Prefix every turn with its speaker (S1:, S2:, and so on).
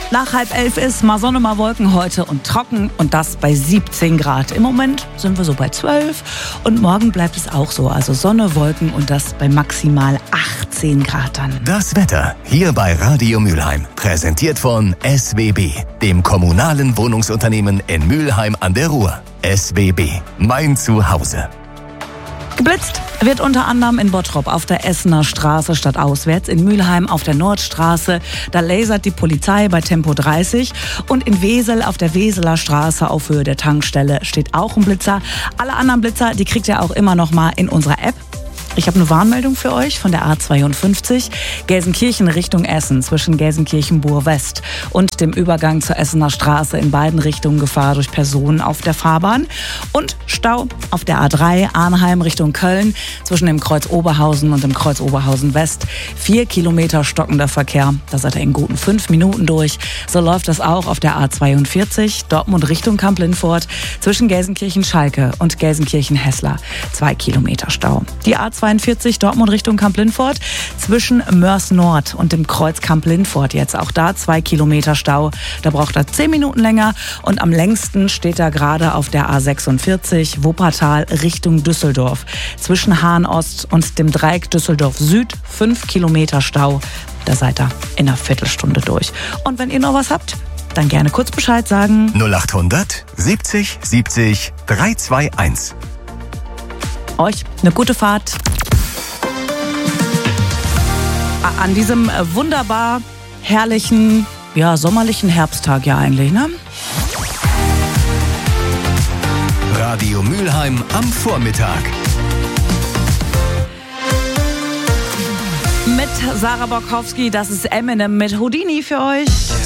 S1: Nach 10:30 ist mal Sonne, mal Wolken heute und trocken und das bei 17 Grad. Im Moment sind wir so bei 12 und morgen bleibt es auch so. Also Sonne, Wolken und das bei maximal 18 Grad dann.
S2: Das Wetter hier bei Radio Mülheim. Präsentiert von SWB, dem kommunalen Wohnungsunternehmen in Mülheim an der Ruhr. SWB, mein Zuhause.
S1: Geblitzt wird unter anderem in Bottrop auf der Essener Straße stadtauswärts, in Mülheim auf der Nordstraße, da lasert die Polizei bei Tempo 30 und in Wesel auf der Weseler Straße auf Höhe der Tankstelle steht auch ein Blitzer. Alle anderen Blitzer, die kriegt ihr auch immer noch mal in unserer App. Ich habe eine Warnmeldung für euch von der A52, Gelsenkirchen Richtung Essen, zwischen Gelsenkirchen-Bur-West und dem Übergang zur Essener Straße in beiden Richtungen Gefahr durch Personen auf der Fahrbahn und Stau auf der A3 Arnheim Richtung Köln zwischen dem Kreuz Oberhausen und dem Kreuz Oberhausen West. 4 Kilometer stockender Verkehr, da seid ihr in guten 5 Minuten durch. So läuft das auch auf der A42 Dortmund Richtung Kamp-Lindfort zwischen Gelsenkirchen-Schalke und Gelsenkirchen-Hessler. 2 Kilometer Stau. Die A42 Dortmund Richtung Kamp-Lindfort zwischen Mörs Nord und dem Kreuz Kamp-Lindfort jetzt. Auch da 2 Kilometer Stau. Da braucht er 10 Minuten länger und am längsten steht er gerade auf der A46 Wuppertal Richtung Düsseldorf. Zwischen Hahn-Ost und dem Dreieck Düsseldorf Süd 5 Kilometer Stau. Da seid ihr in einer Viertelstunde durch. Und wenn ihr noch was habt, dann gerne kurz Bescheid sagen.
S2: 0800 70 70 321.
S1: Euch eine gute Fahrt. An diesem wunderbar herrlichen, sommerlichen Herbsttag ja eigentlich, ne?
S2: Radio Mülheim am Vormittag.
S1: Mit Sarah Borkowski, das ist Eminem mit Houdini für euch.